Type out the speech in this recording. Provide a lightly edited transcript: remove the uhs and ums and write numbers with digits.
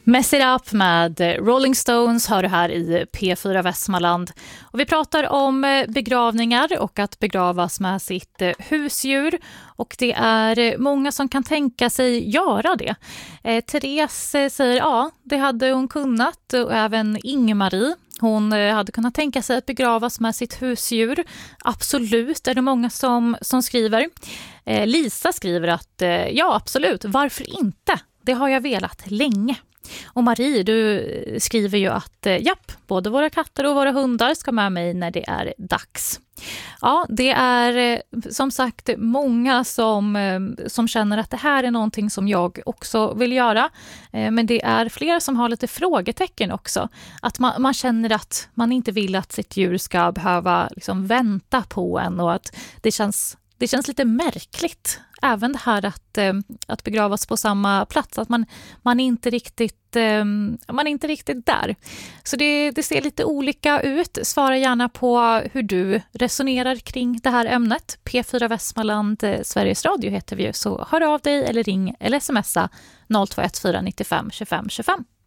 Mess It Up med Rolling Stones hör du här i P4 Västmanland. Och vi pratar om begravningar och att begravas med sitt husdjur. Och det är många som kan tänka sig göra det. Therese säger ja, det hade hon kunnat. Och även Inge-Marie. Hon hade kunnat tänka sig att begravas med sitt husdjur. Absolut, är det många som skriver. Lisa skriver att ja, absolut, varför inte? Det har jag velat länge. Och Marie, du skriver ju att japp, både våra katter och våra hundar ska med mig när det är dags. Ja, det är som sagt många som känner att det här är någonting som jag också vill göra. Men det är flera som har lite frågetecken också. Att man känner att man inte vill att sitt djur ska behöva liksom vänta på en och att det känns lite märkligt. Även det här att begravas på samma plats, att man är inte riktigt där. Så det ser lite olika ut. Svara gärna på hur du resonerar kring det här ämnet. P4 Västmanland, Sveriges Radio heter vi ju, så hör av dig eller ring eller smsa 0214 95 25 25.